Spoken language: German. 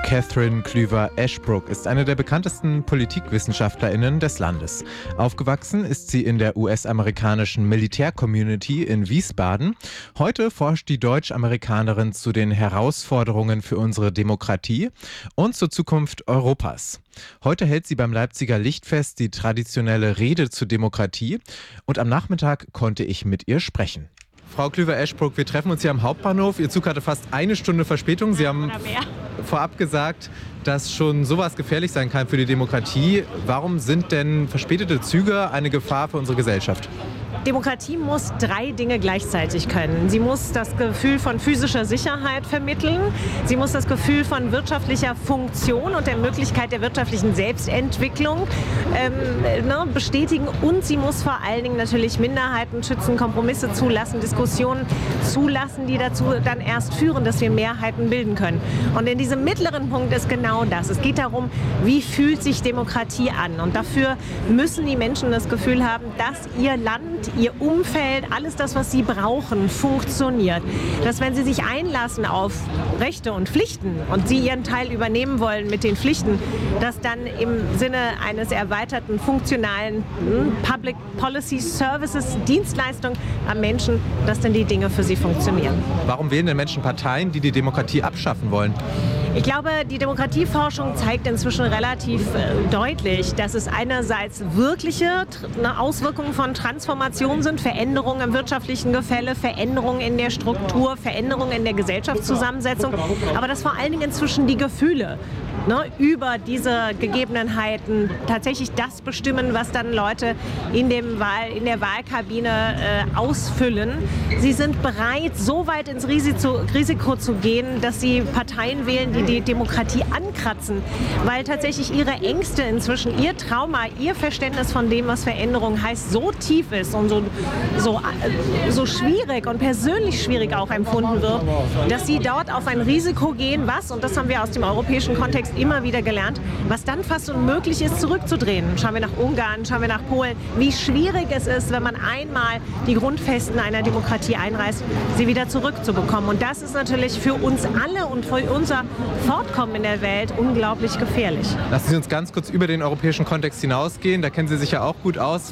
Catherine Klüver-Ashbrook ist eine der bekanntesten PolitikwissenschaftlerInnen des Landes. Aufgewachsen ist sie in der US-amerikanischen Militär-Community in Wiesbaden. Heute forscht die Deutsch-Amerikanerin zu den Herausforderungen für unsere Demokratie und zur Zukunft Europas. Heute hält sie beim Leipziger Lichtfest die traditionelle Rede zur Demokratie und am Nachmittag konnte ich mit ihr sprechen. Frau Klüver-Ashbrook, wir treffen uns hier am Hauptbahnhof. Ihr Zug hatte fast eine Stunde Verspätung. Sie haben vorab gesagt, dass schon sowas gefährlich sein kann für die Demokratie. Warum sind denn verspätete Züge eine Gefahr für unsere Gesellschaft? Demokratie muss 3 Dinge gleichzeitig können. Sie muss das Gefühl von physischer Sicherheit vermitteln. Sie muss das Gefühl von wirtschaftlicher Funktion und der Möglichkeit der wirtschaftlichen Selbstentwicklung bestätigen. Und sie muss vor allen Dingen natürlich Minderheiten schützen, Kompromisse zulassen, Diskussionen zulassen, die dazu dann erst führen, dass wir Mehrheiten bilden können. Und in diesem mittleren Punkt ist genau das. Es geht darum, wie fühlt sich Demokratie an? Und dafür müssen die Menschen das Gefühl haben, dass ihr Land, ihr Umfeld, alles das, was sie brauchen, funktioniert. Dass wenn sie sich einlassen auf Rechte und Pflichten und sie ihren Teil übernehmen wollen mit den Pflichten, dass dann im Sinne eines erweiterten, funktionalen Public Policy Services, Dienstleistung am Menschen, dass dann die Dinge für sie funktionieren. Warum wählen denn Menschen Parteien, die die Demokratie abschaffen wollen? Ich glaube, die Demokratieforschung zeigt inzwischen relativ deutlich, dass es einerseits wirkliche Auswirkungen von Transformation sind, Veränderungen im wirtschaftlichen Gefälle, Veränderungen in der Struktur, Veränderungen in der Gesellschaftszusammensetzung, aber dass vor allen Dingen inzwischen die Gefühle über diese Gegebenheiten tatsächlich das bestimmen, was dann Leute in der Wahlkabine ausfüllen. Sie sind bereit, so weit ins Risiko zu gehen, dass sie Parteien wählen, die die Demokratie ankratzen, weil tatsächlich ihre Ängste inzwischen, ihr Trauma, ihr Verständnis von dem, was Veränderung heißt, so tief ist und so schwierig und persönlich schwierig auch empfunden wird, dass sie dort auf ein Risiko gehen, und das haben wir aus dem europäischen Kontext immer wieder gelernt, was dann fast unmöglich ist, zurückzudrehen. Schauen wir nach Ungarn, schauen wir nach Polen, wie schwierig es ist, wenn man einmal die Grundfesten einer Demokratie einreißt, sie wieder zurückzubekommen. Und das ist natürlich für uns alle und für unser Fortkommen in der Welt unglaublich gefährlich. Lassen Sie uns ganz kurz über den europäischen Kontext hinausgehen. Da kennen Sie sich ja auch gut aus.